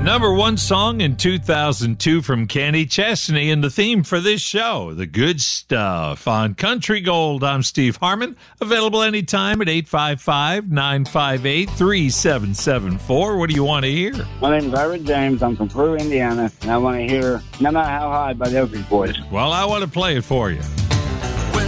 Number one song in 2002 from Kenny Chesney, and the theme for this show, The Good Stuff. On Country Gold, I'm Steve Harmon. Available anytime at 855-958-3774. What do you want to hear? My name is Ira James. I'm from Peru, Indiana, and I want to hear No Matter How High by the Oakland Boys. Well, I want to play it for you.